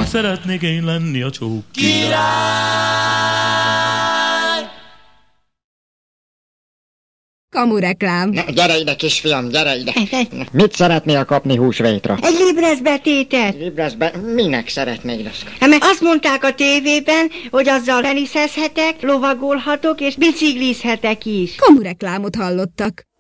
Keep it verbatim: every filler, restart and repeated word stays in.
Úgy szeretnék én lenni a csók király. Kamureklám. Na, gyere ide, kisfiam, gyere ide. Na, mit szeretnél kapni húsvétra? Egy Libresz betétet. Libreszbe minek szeretnéd azt? Hát, mert azt mondták a tévében, hogy azzal teniszezhetek, lovagolhatok és biciklizhetek is. Kamureklámot hallottak.